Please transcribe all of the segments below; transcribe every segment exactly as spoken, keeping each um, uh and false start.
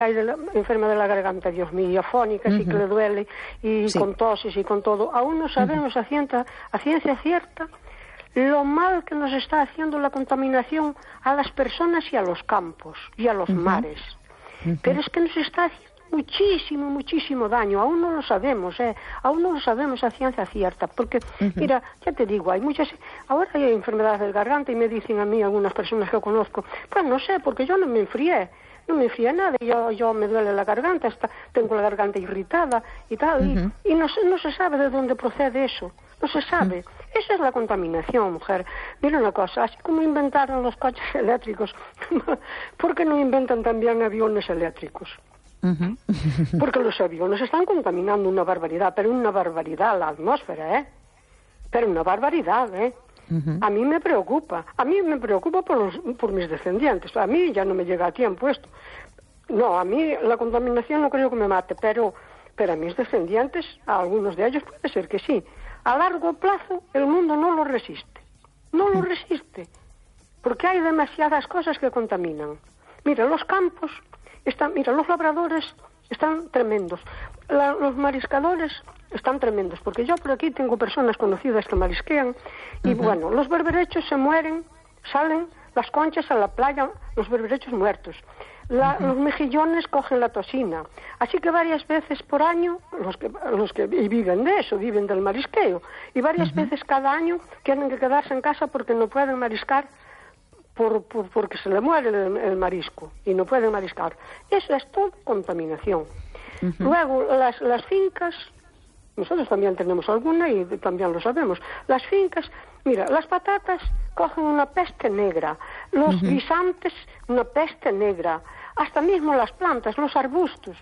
hay de la, enferma de la garganta, Dios mío, afónica, uh-huh. sí que le duele, y sí. con toses y con todo. Aún no sabemos uh-huh. a, ciencia, a ciencia cierta lo mal que nos está haciendo la contaminación a las personas y a los campos y a los uh-huh. mares. Uh-huh. Pero es que nos está haciendo muchísimo, muchísimo daño. Aún no lo sabemos, ¿eh? Aún no lo sabemos a ciencia cierta. Porque, uh-huh. mira, ya te digo, hay muchas... Ahora hay enfermedades del garganta y me dicen a mí algunas personas que conozco, pues no sé, porque yo no me enfrié. No me enfría nada, yo, yo me duele la garganta, está, tengo la garganta irritada y tal, uh-huh. y, y no, no se sabe de dónde procede eso, no se sabe. Uh-huh. Esa es la contaminación, mujer. Mira una cosa, así como inventaron los coches eléctricos, ¿por qué no inventan también aviones eléctricos? Uh-huh. Porque los aviones están contaminando una barbaridad, pero una barbaridad la atmósfera, ¿eh? Pero una barbaridad, ¿eh? Uh-huh. A mí me preocupa, a mí me preocupa por, los, por mis descendientes, a mí ya no me llega a tiempo esto. No, a mí la contaminación no creo que me mate, pero, pero a mis descendientes, a algunos de ellos puede ser que sí. A largo plazo el mundo no lo resiste, no lo resiste, porque hay demasiadas cosas que contaminan. Mira, los campos, están, mira, los labradores están tremendos, la, los mariscadores están tremendos, porque yo por aquí tengo personas conocidas que marisquean y uh-huh. bueno, los berberechos se mueren, salen las conchas a la playa, los berberechos muertos. La, uh-huh. Los mejillones cogen la toxina. Así que varias veces por año, los que, los que y viven de eso, viven del marisqueo, y varias uh-huh. veces cada año tienen que quedarse en casa porque no pueden mariscar por, por, porque se le muere el, el marisco y no pueden mariscar. Eso es todo contaminación. Uh-huh. Luego, las, las fincas... Nosotros también tenemos alguna y también lo sabemos. Las fincas, mira, las patatas cogen una peste negra, los uh-huh. guisantes una peste negra, hasta mismo las plantas, los arbustos,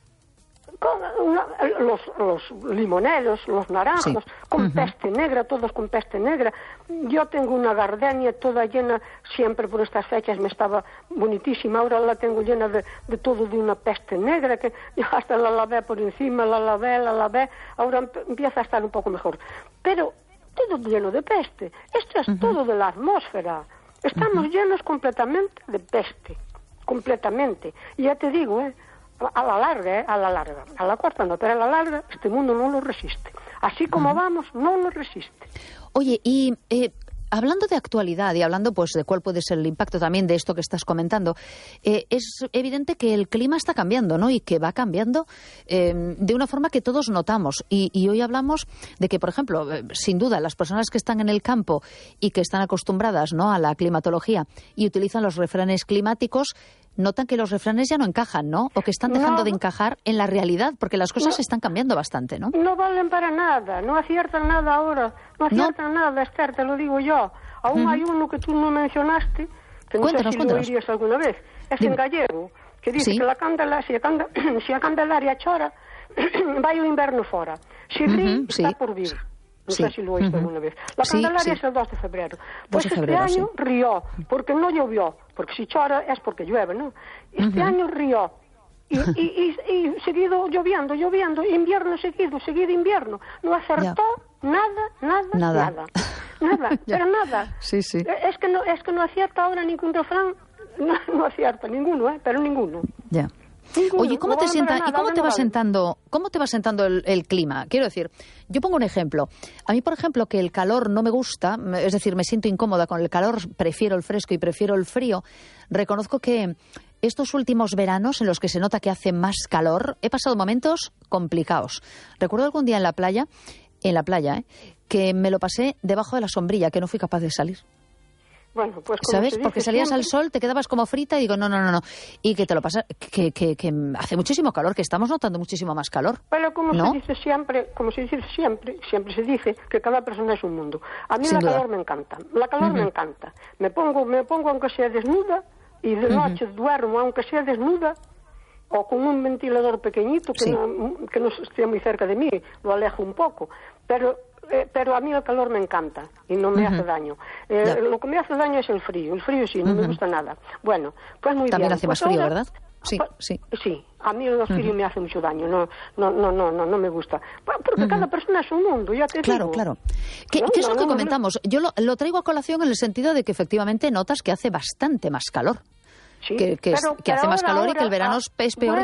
con una, los, los limoneros, los naranjos, sí. con uh-huh. peste negra, todos con peste negra. Yo tengo una gardenia toda llena, siempre por estas fechas me estaba bonitísima, ahora la tengo llena de, de todo de una peste negra, que yo hasta la lavé por encima, la lavé, la lavé, ahora empieza a estar un poco mejor. Pero todo lleno de peste, esto es uh-huh. todo de la atmósfera, estamos uh-huh. llenos completamente de peste, completamente. Y ya te digo, eh, a la larga, ¿eh? a la larga, a la corta no, pero a la larga este mundo no lo resiste. Así como uh-huh. vamos, no lo resiste. Oye, y eh, hablando de actualidad y hablando pues de cuál puede ser el impacto también de esto que estás comentando, eh, es evidente que el clima está cambiando, ¿no? Y que va cambiando eh, de una forma que todos notamos. Y, y hoy hablamos de que, por ejemplo, eh, sin duda, las personas que están en el campo y que están acostumbradas, ¿no?, a la climatología y utilizan los refranes climáticos, notan que los refranes ya no encajan, ¿no? O que están dejando no, de encajar en la realidad, porque las cosas no, están cambiando bastante, ¿no? No valen para nada, no aciertan nada ahora, no aciertan no. nada, Esther, te lo digo yo. Aún uh-huh. hay uno que tú no mencionaste, que no cuéntanos, sé si lo oirías alguna vez, es Dime. en gallego, que dice ¿Sí? que la candela, si, a canda, si a Candelaria chora, vai o inverno fora, si ri, uh-huh, está sí. por vir. No sí. sé si lo oíste uh-huh. alguna vez. La Candelaria sí, sí. es el dos de febrero. Pues este febrero, año sí. rió, porque no llovió. Porque si chora es porque llueve, ¿no? Este uh-huh. año rió. Y, y, y, y seguido lloviendo, lloviendo, invierno seguido, seguido invierno. No acertó ya. nada, nada, nada. Nada, nada pero nada. Sí, sí. Es que no, es que no acierta ahora ningún refrán. No, no acierta ninguno, ¿eh? Pero ninguno. Ya. Ninguno. Oye, ¿cómo no te sienta, nada, ¿y cómo te va sentando, cómo te va sentando el, el clima? Quiero decir, yo pongo un ejemplo. A mí, por ejemplo, que el calor no me gusta, es decir, me siento incómoda con el calor, prefiero el fresco y prefiero el frío. Reconozco que estos últimos veranos en los que se nota que hace más calor, he pasado momentos complicados. Recuerdo algún día en la playa, en la playa, ¿eh? que me lo pasé debajo de la sombrilla, que no fui capaz de salir. Bueno, pues ¿sabes? Porque salías siempre al sol, te quedabas como frita y digo, no, no, no, no. Y que te lo pasa, que, que, que hace muchísimo calor, que estamos notando muchísimo más calor. Pero como ¿no? se dice siempre, como se dice siempre, siempre se dice que cada persona es un mundo. A mí Sin la duda. calor me encanta, la calor uh-huh. me encanta. Me pongo, me pongo aunque sea desnuda y de noche uh-huh. duermo aunque sea desnuda o con un ventilador pequeñito que, sí. no, que no esté muy cerca de mí, lo alejo un poco. Pero... Eh, pero a mí el calor me encanta y no me uh-huh. hace daño. Eh, yeah. Lo que me hace daño es el frío. El frío sí, no uh-huh. me gusta nada. Bueno, pues muy También bien. También hace pues más frío, ahora, ¿verdad? Sí, pues, sí. Sí, a mí el frío uh-huh. me hace mucho daño. No, no, no, no, no, no me gusta. Porque uh-huh. cada persona es un mundo, ya te claro, digo. Claro, claro. ¿Qué, no, ¿qué es no, lo que no, comentamos? Yo lo, lo traigo a colación en el sentido de que efectivamente notas que hace bastante más calor. sí, que, que, pero, que hace más calor ahora, y que el verano es peor